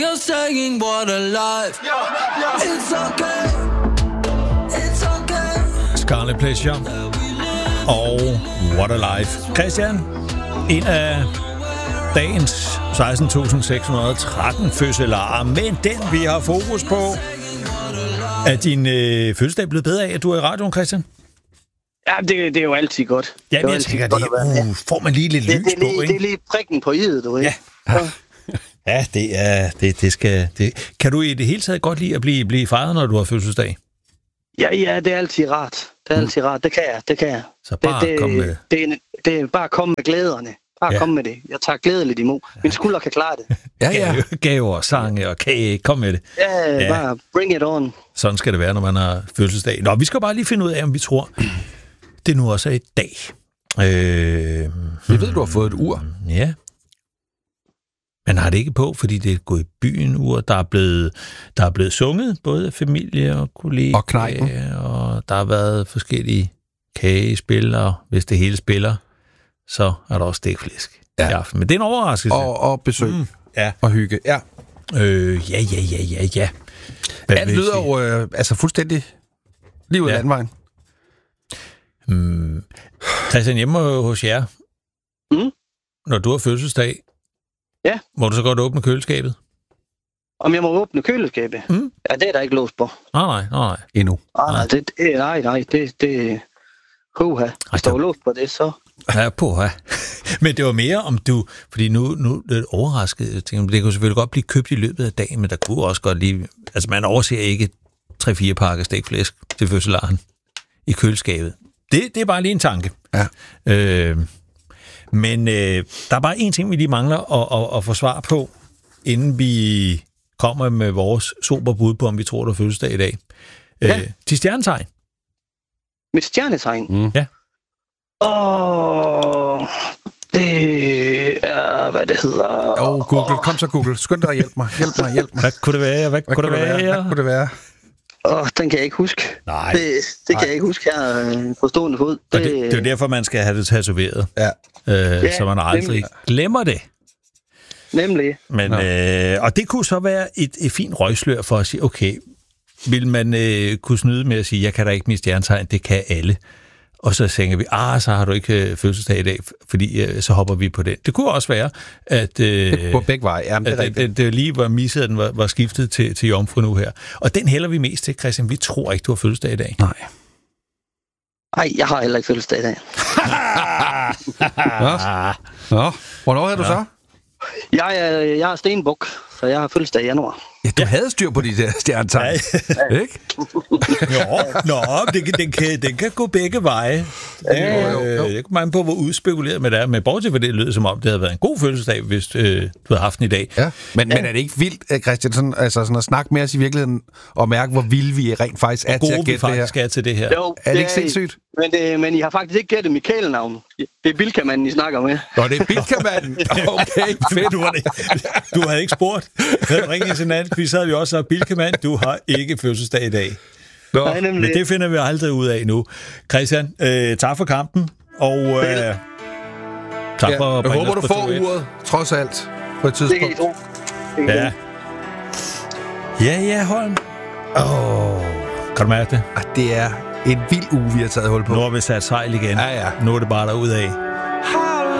You're saying what a life. It's okay. It's okay. Scarlet Pleasure og What a Life. Christian, en af dagens 16.613 fødselarer, men den vi har fokus på. Er din fødselsdag blevet bedre af, at du er i radioen, Christian? Ja, det er jo altid godt. Ja, men jeg tænker, får man lige lidt lys på, ikke? Det er lige prikken på i'et, du ved. Ja, det skal... Kan du i det hele taget godt lide at blive fejret, når du har fødselsdag? Ja, det er altid rart. Det kan jeg. Så bare kom med... Det er bare at komme med glæderne. Bare komme med det. Jeg tager glædeligt imod. Min skulder kan klare det. Ja. Gaver, sange og kage. Kom med det. Ja, bare bring it on. Sådan skal det være, når man har fødselsdag. Nå, vi skal bare lige finde ud af, om vi tror, det nu også er i dag. Jeg ved, du har fået et ur. Ja. Man har det ikke på, fordi det er gået i byen ur. Der er blevet sunget, både af familie og kollegaer. Og knejpen. Og der har været forskellige kagespil, og hvis det hele spiller, så er der også stegflæsk i aften. Men det er en overraskelse. Og besøg. Ja. Og hygge. Ja. Ja. Alt lyder jo fuldstændig lige ud af landvejen. Christian, hjemme hos jer, når du har fødselsdag, må du så godt åbne køleskabet? Om jeg må åbne køleskabet? Ja, det er der ikke låst på. Nej. Endnu. Nej, det hoha. Hvis der var låst på det, så... Ja, på. Men det var mere om du... Fordi nu er det overrasket. Det kunne selvfølgelig godt blive købt i løbet af dagen, men der kunne også godt lige... Altså, man overser ikke 3-4 pakker stegflæsk til fødselaren i køleskabet. Det er bare lige en tanke. Ja. Men der er bare en ting, vi lige mangler at få svar på, inden vi kommer med vores superbud på, om vi tror, der er fødselsdag i dag. Til stjernetegn. Mit stjernetegn? Ja. Det er, hvad det hedder... Google. Kom så, Google. Skynd dig at hjælpe mig. Hvad kunne det være? Hvad kunne det være? Den kan jeg ikke huske. Nej. Det kan jeg ikke huske her på stående fod. Det er derfor, man skal have det tatoveret. Ja. Så man aldrig glemmer det. Nemlig. Men, og det kunne så være et fint røgslør for at sige, okay, vil man kunne snyde med at sige, jeg kan da ikke mit stjernetegn, det kan alle. Og så tænker vi, så har du ikke fødselsdag i dag, fordi så hopper vi på den. Det kunne også være, at på begge veje. Jamen, det lige var misset, at den var skiftet til jomfru nu her. Og den hælder vi mest til, Christian. Vi tror ikke, du har fødselsdag i dag. Nej. Nej, jeg har heller ikke fødselsdag i dag. Nå, hvornår havde du så? Jeg er stenbuk, så jeg har fødselsdag i januar. Ja, du havde styr på de der stjernetegn, ikke? Den kan gå begge veje. Det kommer an på, hvor udspekuleret med det er. Men bortset fra det lød som om, det havde været en god fødselsdag, hvis du havde haft den i dag. Ja. Men er det ikke vildt, Christian, sådan at snakke med os i virkeligheden, og mærke, hvor vilde vi rent faktisk er til at gætte det her? Er til det her. Jo, er det ikke sindssygt? Men I har faktisk ikke gættet Michael-navnet. Det er Bilkamanden, I snakker med. Nå, det er Bilkamanden. Okay, fedt. Du havde ikke spurgt. Havde ringet til en anden, så havde vi også sagt, Bilkemand, du har ikke fødselsdag i dag. Nå, men det finder vi aldrig ud af nu. Christian, tak for kampen, og tak for... Jeg håber, du får uret, trods alt, på et tidspunkt. Det kan I tro. Ja, Holm. Kan du mærke det? Det er en vild uge, vi har taget hul på. Nu har vi sat sejl igen. Ja. Nu er det bare derudad.